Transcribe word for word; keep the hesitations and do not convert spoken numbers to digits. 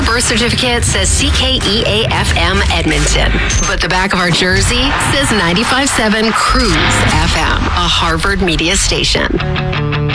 birth certificate says C K E A F M Edmonton, but the back of our jersey says ninety-five point seven Cruise F M, a Harvard media station.